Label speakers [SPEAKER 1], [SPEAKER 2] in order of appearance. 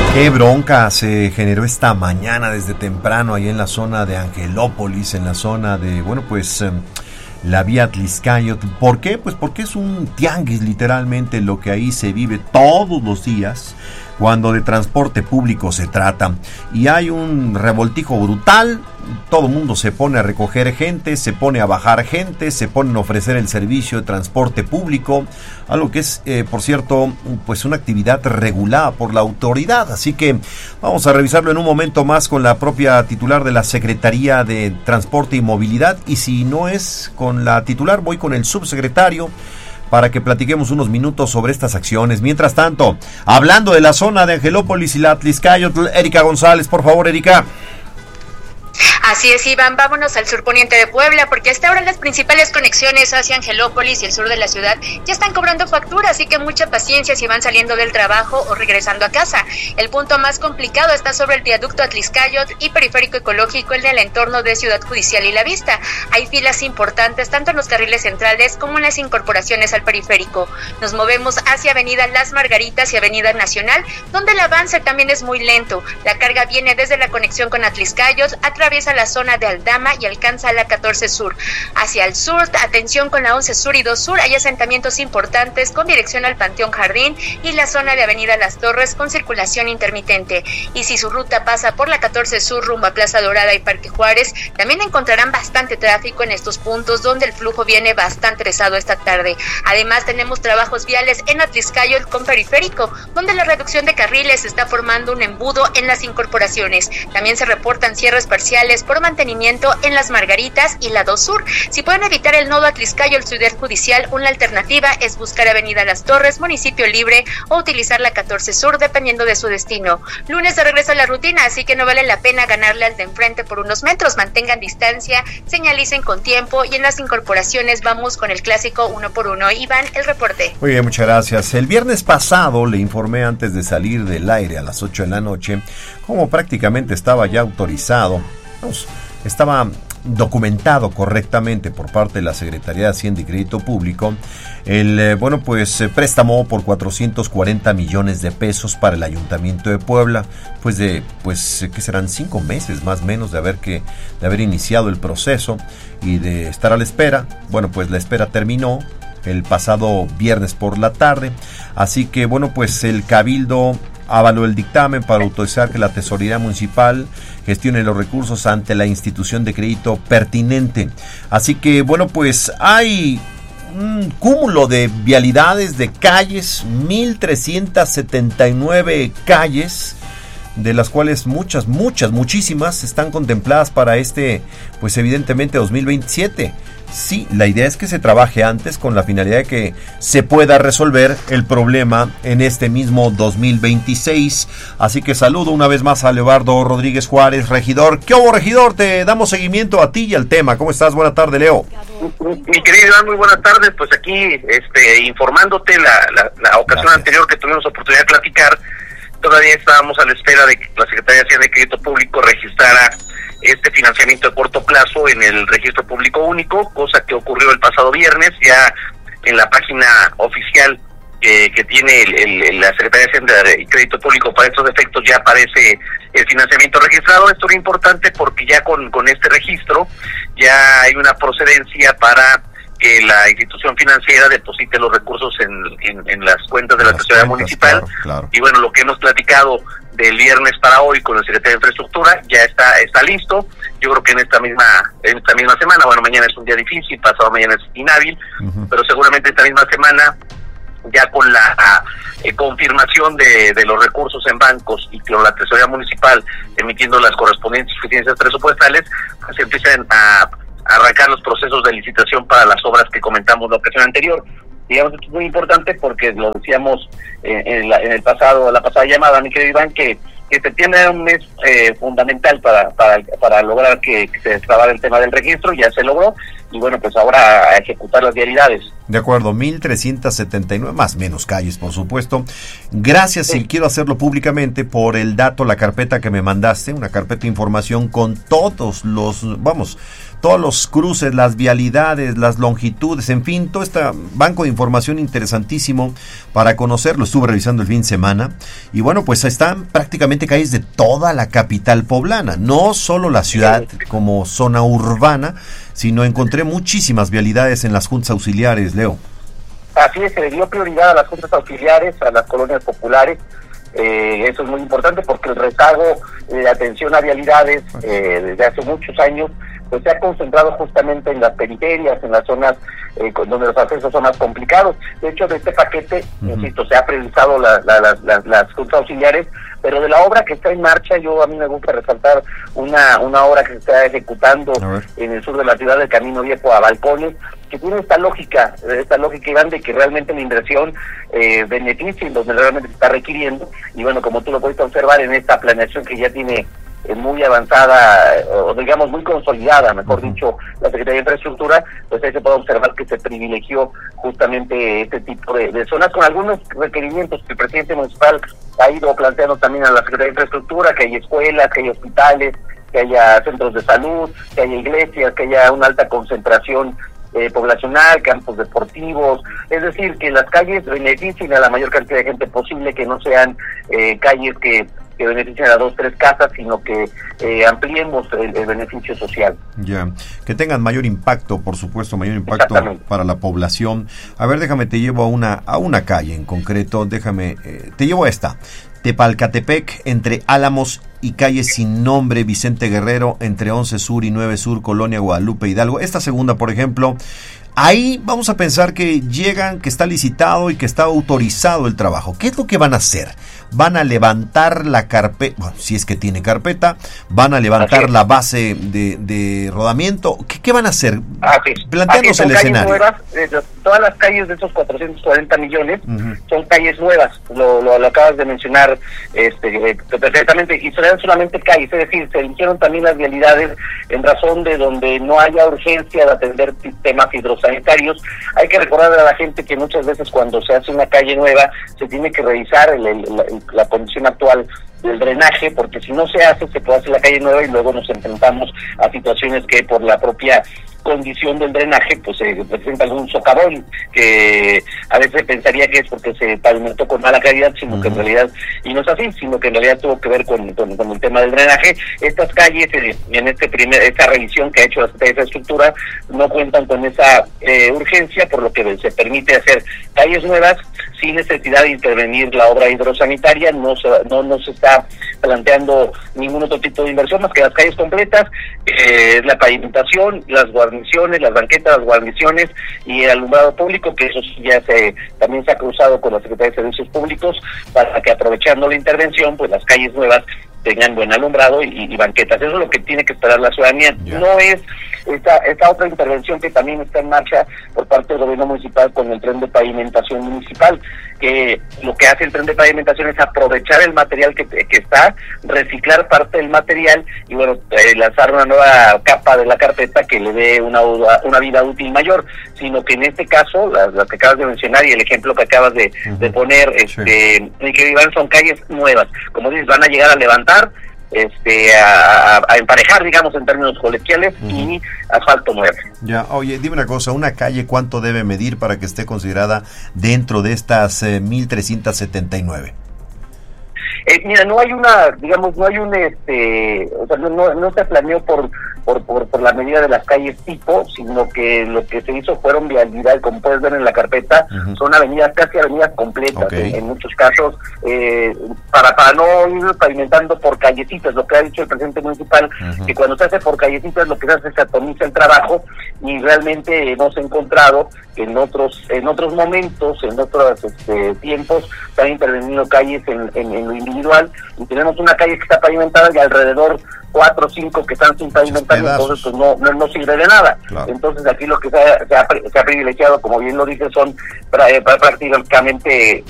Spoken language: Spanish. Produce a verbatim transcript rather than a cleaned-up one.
[SPEAKER 1] Qué bronca se generó esta mañana desde temprano ahí en la zona de Angelópolis, en la zona de, bueno, pues eh, la vía Atlixcáyotl. ¿Por qué? Pues porque es un tianguis literalmente lo que ahí se vive todos los días cuando de transporte público se trata. Y hay un revoltijo brutal, todo el mundo se pone a recoger gente, se pone a bajar gente, se pone a ofrecer el servicio de transporte público, algo que es, eh, por cierto, pues una actividad regulada por la autoridad. Así que vamos a revisarlo en un momento más con la propia titular de la Secretaría de Transporte y Movilidad, y si no es con la titular, voy con el subsecretario para que platiquemos unos minutos sobre estas acciones. Mientras tanto, hablando de la zona de Angelópolis y la Atlixcáyotl, Erika González, por favor, Erika.
[SPEAKER 2] Así es, Iván, vámonos al surponiente de Puebla, porque hasta ahora las principales conexiones hacia Angelópolis y el sur de la ciudad ya están cobrando factura, así que mucha paciencia si van saliendo del trabajo o regresando a casa. El punto más complicado está sobre el viaducto Atlixcáyotl y periférico ecológico, el del entorno de Ciudad Judicial y La Vista. Hay filas importantes tanto en los carriles centrales como en las incorporaciones al periférico. Nos movemos hacia Avenida Las Margaritas y Avenida Nacional, donde el avance también es muy lento. La carga viene desde la conexión con Atlixcáyotl, atraviesa la zona de Aldama y alcanza la catorce Sur. Hacia el sur, atención con la once Sur y dos Sur, hay asentamientos importantes con dirección al Panteón Jardín y la zona de Avenida Las Torres con circulación intermitente. Y si su ruta pasa por la catorce Sur rumbo a Plaza Dorada y Parque Juárez, también encontrarán bastante tráfico en estos puntos donde el flujo viene bastante pesado esta tarde. Además tenemos trabajos viales en Atlixcáyotl con periférico, donde la reducción de carriles está formando un embudo en las incorporaciones. También se reportan cierres parciales por mantenimiento en Las Margaritas y la dos Sur. Si pueden evitar el nodo Atlixcáyotl Ciudad Judicial, una alternativa es buscar Avenida Las Torres, Municipio Libre, o utilizar la catorce Sur dependiendo de su destino. Lunes de regreso a la rutina, así que no vale la pena ganarle al de enfrente por unos metros. Mantengan distancia, señalicen con tiempo, y en las incorporaciones vamos con el clásico uno por uno. Iván, el reporte.
[SPEAKER 1] Muy bien, muchas gracias. El viernes pasado le informé antes de salir del aire a las ocho de la noche como prácticamente estaba ya autorizado, pues, estaba documentado correctamente por parte de la Secretaría de Hacienda y Crédito Público el, eh, bueno, pues eh, préstamo por cuatrocientos cuarenta millones de pesos para el Ayuntamiento de Puebla, pues de, pues, eh, que serán cinco meses más o menos de haber que, de haber iniciado el proceso y de estar a la espera. Bueno, pues la espera terminó el pasado viernes por la tarde, así que, bueno, pues el Cabildo avaló el dictamen para autorizar que la Tesorería Municipal gestione los recursos ante la institución de crédito pertinente. Así que, bueno, pues hay un cúmulo de vialidades, de calles, mil trescientas setenta y nueve calles, de las cuales muchas, muchas, muchísimas están contempladas para este, pues evidentemente dos mil veintisiete. Sí, la idea es que se trabaje antes con la finalidad de que se pueda resolver el problema en este mismo dos mil veintiséis. Así que saludo una vez más a Leobardo Rodríguez Juárez, regidor. ¿Qué hubo, regidor? Te damos seguimiento a ti y al tema. ¿Cómo estás? Buenas tardes, Leo.
[SPEAKER 3] Mi querido Iván, muy buenas tardes. Pues aquí este, informándote la, la, la ocasión Gracias. anterior que tuvimos oportunidad de platicar, todavía estábamos a la espera de que la Secretaría de Hacienda y Crédito Público registrara este financiamiento de corto plazo en el Registro Público Único, cosa que ocurrió el pasado viernes. Ya en la página oficial que, que tiene el, el, la Secretaría de Hacienda y Crédito Público para estos efectos ya aparece el financiamiento registrado. Esto es importante porque ya con, con este registro ya hay una procedencia para que la institución financiera deposite los recursos en, en, en las cuentas de la Tesorería Municipal.
[SPEAKER 1] Claro, claro.
[SPEAKER 3] Y bueno, lo que hemos platicado del viernes para hoy con el secretario de Infraestructura ya está está listo. Yo creo que en esta misma en esta misma semana, bueno, mañana es un día difícil, pasado mañana es inhábil, uh-huh. pero seguramente esta misma semana, ya con la eh, confirmación de, de los recursos en bancos y con la Tesorería Municipal emitiendo las correspondientes suficiencias presupuestales, pues se empiezan a arrancar los procesos de licitación para las obras que comentamos la ocasión anterior. Digamos, esto es muy importante porque lo decíamos eh, en, la, en el pasado, la pasada llamada, mi querido Iván, que, que septiembre era un mes eh, fundamental para, para para lograr que, que se trabara el tema del registro. Ya se logró, y bueno, pues ahora a ejecutar las vialidades.
[SPEAKER 1] De acuerdo, mil trescientas setenta y nueve, más menos calles, por supuesto. Gracias, sí. Y quiero hacerlo públicamente por el dato, la carpeta que me mandaste, una carpeta de información con todos los, vamos, todos los cruces, las vialidades, las longitudes, en fin, todo este banco de información interesantísimo para conocerlo. Estuve revisando el fin de semana y bueno, pues están prácticamente calles de toda la capital poblana, no solo la ciudad como zona urbana, sino encontré muchísimas vialidades en las juntas auxiliares, Leo.
[SPEAKER 4] Así es, se le dio prioridad a las juntas auxiliares, a las colonias populares. Eh, eso es muy importante porque el rezago de atención a vialidades eh, desde hace muchos años pues se ha concentrado justamente en las periferias, en las zonas eh, donde los accesos son más complicados. De hecho, de este paquete, uh-huh. insisto, se ha priorizado la, la, la, la, las juntas auxiliares, pero de la obra que está en marcha, yo a mí me gusta resaltar una una obra que se está ejecutando en el sur de la ciudad, del Camino Viejo a Balcones, que tiene esta lógica, esta lógica grande que realmente la inversión eh, beneficia en donde realmente se está requiriendo. Y bueno, como tú lo puedes observar en esta planeación que ya tiene eh, muy avanzada, o digamos muy consolidada, mejor uh-huh. dicho, la Secretaría de Infraestructura, pues ahí se puede observar que se privilegió justamente este tipo de, de zonas con algunos requerimientos que el presidente municipal ha ido planteando también a la Secretaría de Infraestructura, que hay escuelas, que hay hospitales, que haya centros de salud, que haya iglesias, que haya una alta concentración Eh, poblacional, campos deportivos, es decir, que las calles beneficien a la mayor cantidad de gente posible, que no sean eh, calles que, que beneficien a dos, tres casas, sino que eh, ampliemos el, el beneficio social.
[SPEAKER 1] Ya, que tengan mayor impacto, por supuesto, mayor impacto para la población. A ver, déjame, te llevo a una, a una calle en concreto, déjame, eh, te llevo a esta. Tepalcatepec, entre Álamos y calle sin nombre, Vicente Guerrero, entre once Sur y nueve Sur, Colonia Guadalupe Hidalgo. Esta segunda, por ejemplo, ahí vamos a pensar que llegan, que está licitado y que está autorizado el trabajo. ¿Qué es lo que van a hacer? Van a levantar la carpeta, bueno, si es que tiene carpeta, van a levantar la base de, de rodamiento. ¿Qué, qué van a hacer?
[SPEAKER 4] Así,
[SPEAKER 1] Planteándose el escenario.
[SPEAKER 4] Nuevas, eh, todas las calles de esos cuatrocientos cuarenta millones uh-huh. son calles nuevas, lo, lo, lo acabas de mencionar este, perfectamente, y serán solamente calles, es decir, se eligieron también las vialidades en razón de donde no haya urgencia de atender temas hidrosanitarios. Hay que recordar a la gente que muchas veces cuando se hace una calle nueva se tiene que revisar el, el, el, la condición actual del drenaje, porque si no se hace, se puede hacer la calle nueva y luego nos enfrentamos a situaciones que por la propia condición del drenaje pues se eh, presenta algún socavón, que a veces pensaría que es porque se pavimentó con mala calidad, sino uh-huh. que en realidad, y no es así, sino que en realidad tuvo que ver con, con, con el tema del drenaje. Estas calles, eh, en este primer esta revisión que ha hecho la Secretaría de Infraestructura, no cuentan con esa eh, urgencia, por lo que se permite hacer calles nuevas sin necesidad de intervenir la obra hidrosanitaria. No se, no, no se está planteando ningún otro tipo de inversión más que las calles completas, eh, la pavimentación, las guarniciones, las banquetas, las guarniciones y el alumbrado público, que eso ya se también se ha cruzado con la Secretaría de Servicios Públicos para que, aprovechando la intervención, pues las calles nuevas tengan buen alumbrado y, y banquetas. Eso es lo que tiene que esperar la ciudadanía. Yeah. No es esta esta otra intervención que también está en marcha por parte del gobierno municipal con el tren de pavimentación municipal, que lo que hace el tren de pavimentación es aprovechar el material que, que está, reciclar parte del material y bueno, eh, lanzar una nueva capa de la carpeta que le dé una, una vida útil mayor, sino que en este caso, las la que acabas de mencionar y el ejemplo que acabas de, uh-huh. de poner, este, sí. que Iván, son calles nuevas. Como dices, van a llegar a levantar este a, a, a emparejar, digamos, en términos coloquiales, uh-huh. y asfalto nuevo.
[SPEAKER 1] Ya, oye, dime una cosa, ¿una calle cuánto debe medir para que esté considerada dentro de estas eh, mil trescientos setenta y nueve?
[SPEAKER 4] Eh, mira, no hay una, digamos, no hay un, este, o sea, no, no, no se planeó por, por, por, por la medida de las calles tipo, sino que lo que se hizo fueron vialidades, como puedes ver en la carpeta, uh-huh. son avenidas, casi avenidas completas, okay. en, en muchos casos, eh, para, para no ir pavimentando por callecitas, lo que ha dicho el presidente municipal, uh-huh. que cuando se hace por callecitas lo que se hace es que atomiza el trabajo, y realmente hemos encontrado que en otros, en otros momentos, en otros este, tiempos, se han intervenido calles en, en, en lo individual, y tenemos una calle que está pavimentada y alrededor cuatro o cinco que están sin pavimentar, entonces pues no, no no sirve de nada. Claro. Entonces aquí lo que se ha, se ha, se ha privilegiado, como bien lo dice, son pra, pra, prácticamente